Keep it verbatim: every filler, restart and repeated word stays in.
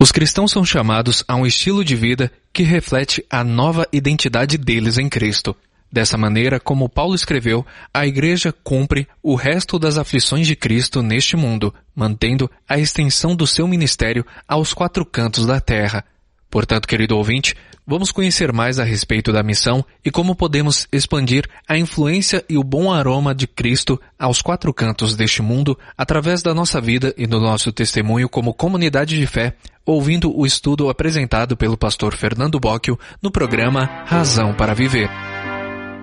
Os cristãos são chamados a um estilo de vida que reflete a nova identidade deles em Cristo. Dessa maneira, como Paulo escreveu, a Igreja cumpre o resto das aflições de Cristo neste mundo, mantendo a extensão do seu ministério aos quatro cantos da terra. Portanto, querido ouvinte, vamos conhecer mais a respeito da missão e como podemos expandir a influência e o bom aroma de Cristo aos quatro cantos deste mundo através da nossa vida e do nosso testemunho como comunidade de fé, ouvindo o estudo apresentado pelo pastor Fernando Bocchio no programa Razão para Viver.